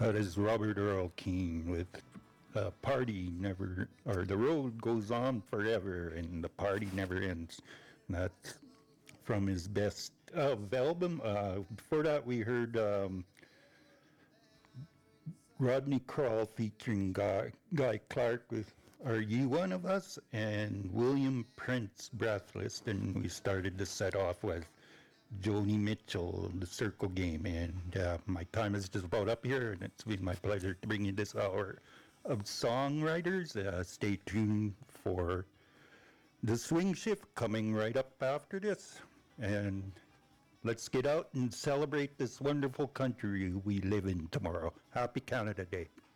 That is Robert Earl Keen with Party Never, or The Road Goes On Forever and the Party Never Ends. That's from his best of album. Before that, we heard Rodney Crowell featuring Guy Clark with Are You One of Us? And William Prince Breathless. And we started the set off with Joni Mitchell, The Circle Game. And my time is just about up here, and it's been my pleasure to bring you this hour of songwriters. Stay tuned for the swing shift coming right up after this. And let's get out and celebrate this wonderful country we live in tomorrow. Happy Canada Day.